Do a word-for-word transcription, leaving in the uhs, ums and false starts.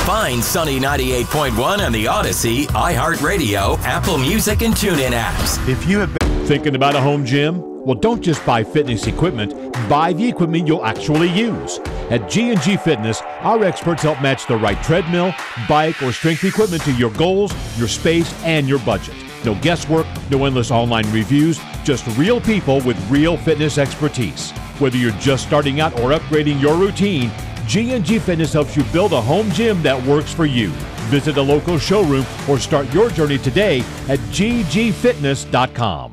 Find Sunny ninety-eight point one on the Odyssey, iHeartRadio, Apple Music, and TuneIn apps. If you have been thinking about a home gym, well, don't just buy fitness equipment. Buy the equipment you'll actually use. At G and G Fitness, our experts help match the right treadmill, bike, or strength equipment to your goals, your space, and your budget. No guesswork, no endless online reviews, just real people with real fitness expertise. Whether you're just starting out or upgrading your routine, G and G Fitness helps you build a home gym that works for you. Visit a local showroom or start your journey today at g g fitness dot com.